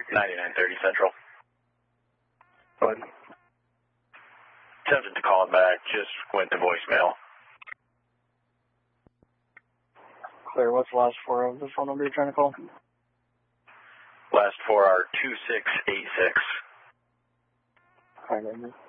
9930 Central. Go ahead. Attempted to call it back, just went to voicemail. Clear. What's the last four of the phone number you're trying to call? Last four are 2686. All right,